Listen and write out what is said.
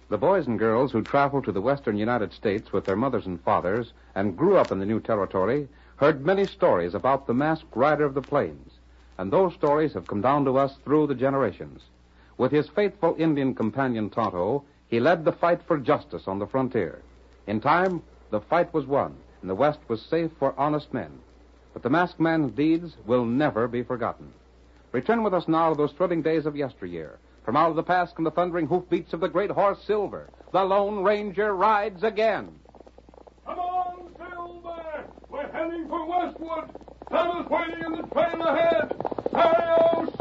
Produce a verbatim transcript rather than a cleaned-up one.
The boys and girls who traveled to the western United States with their mothers and fathers and grew up in the new territory heard many stories about the masked rider of the plains, and those stories have come down to us through the generations. With his faithful Indian companion Tonto, he led the fight for justice on the frontier. In time, the fight was won, and the West was safe for honest men. But the masked man's deeds will never be forgotten. Return with us now to those thrilling days of yesteryear. From out of the past come the thundering hoofbeats of the great horse Silver. The Lone Ranger rides again. Come on, Silver! We're heading for Westwood. Santa's waiting in the trail ahead. Hi-yo,